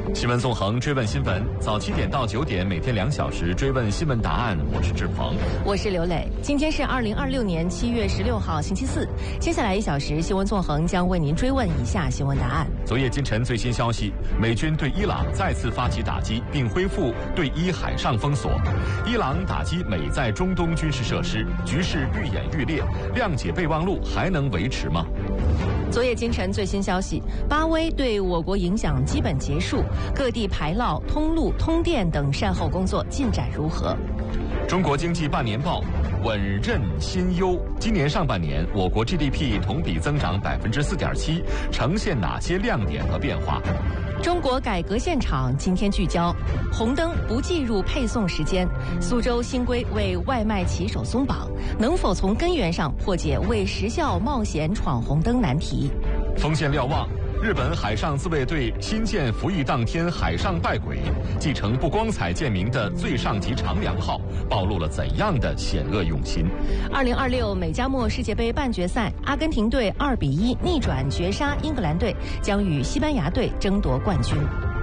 新闻纵横，追问新闻，早7点到9点，每天2小时追问新闻答案。我是志鹏， 我是刘磊。今天是2026年7月16号，星期四。接下来1小时，新闻纵横将为您追问以下新闻答案。 昨夜今晨最新消息，美军对伊朗再次发起打击，并恢复对伊海上封锁。伊朗打击美在中东军事设施，局势愈演愈烈，谅解备忘录还能维持吗？ 昨夜今晨最新消息，巴威对我国影响基本结束，各地排涝、通路、通电等善后工作进展如何？ 中国经济半年报，稳任新优。今年上半年，我国 GDP 同比增长4.7%，呈现哪些亮点和变化？ 中国改革现场今天聚焦红灯不计入配送时间，苏州新规为外卖骑手松绑，能否从根源上破解为时效冒险闯红灯难题？ 锋线瞭望，日本海上自卫队新建服役当天海上拜鬼，继承不光彩见名的最上级长良号，暴露了怎样的险恶用心？2026 美加墨世界杯半决赛，阿根廷队2-1逆转绝杀英格兰队，将与西班牙队争夺冠军。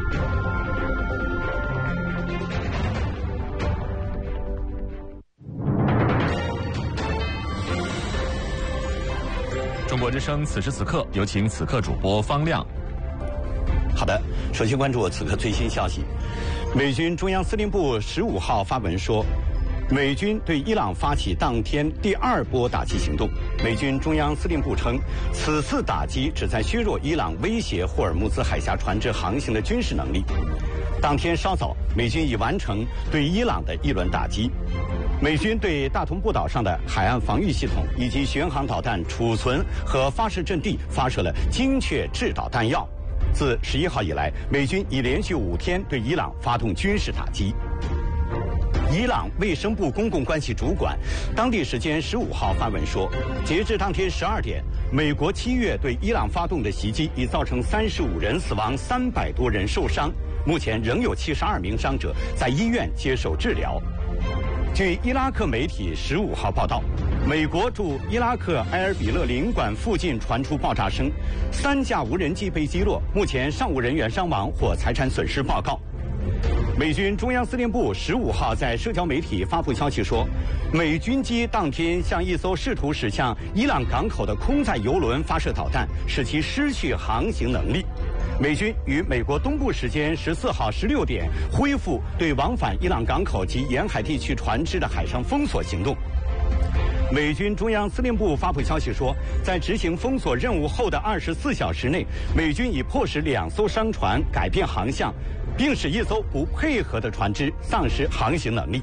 中国之声此时此刻，有请此刻主播方亮。 好的，首先关注此刻最新消息。美军中央司令部15号发文说，美军对伊朗发起当天第2波打击行动。美军中央司令部称，此次打击旨在削弱伊朗威胁霍尔木兹海峡船只航行的军事能力。当天稍早，美军已完成对伊朗的一轮打击。美军对大同步岛上的海岸防御系统以及巡航导弹储存和发射阵地发射了精确制导弹药。自11号以来，美军已连续5天对伊朗发动军事打击。伊朗卫生部公共关系主管当地时间15号发文说，截至当天12点，美国7月对伊朗发动的袭击已造成35人死亡，300多人受伤，目前仍有72名伤者在医院接受治疗。据伊拉克媒体15号报道，美国驻伊拉克埃尔比勒领馆附近传出爆炸声，3架无人机被击落，目前尚无人员伤亡或财产损失报告。美军中央司令部15号在社交媒体发布消息说，美军机当天向一艘试图驶向伊朗港口的空载油轮发射导弹，使其失去航行能力。美军于美国东部时间14号16点恢复对往返伊朗港口及沿海地区船只的海上封锁行动。美军中央司令部发布消息说，在执行封锁任务后的24小时内，美军已迫使2艘商船改变航向，并使一艘不配合的船只丧失航行能力。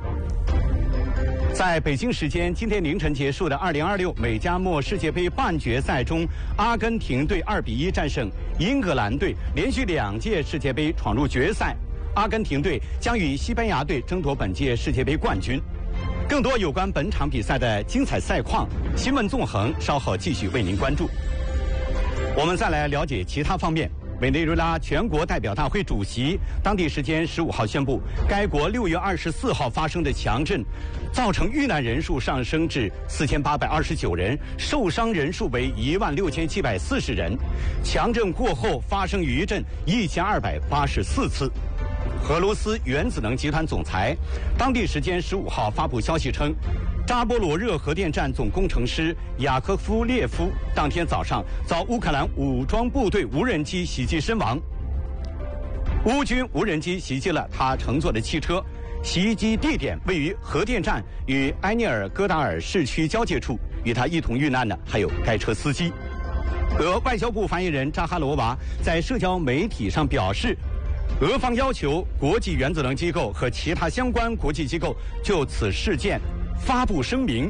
在北京时间今天凌晨结束的2026美加墨世界杯半决赛中，阿根廷队2-1战胜英格兰队，连续2届世界杯闯入决赛。阿根廷队将与西班牙队争夺本届世界杯冠军。更多有关本场比赛的精彩赛况，新闻纵横稍后继续为您关注。我们再来了解其他方面。委内瑞拉全国代表大会主席当地时间15号宣布，该国6月24号发生的强震造成遇难人数上升至4829人，受伤人数为16740人。强震过后发生余震1284次。俄罗斯原子能集团总裁当地时间15号发布消息称，扎波罗热核电站总工程师雅科夫列夫当天早上遭乌克兰武装部队无人机袭击身亡。乌军无人机袭击了他乘坐的汽车，袭击地点位于核电站与埃涅尔戈达尔市区交界处，与他一同遇难的还有该车司机。俄外交部发言人扎哈罗娃在社交媒体上表示，俄方要求国际原子能机构和其他相关国际机构就此事件发布声明，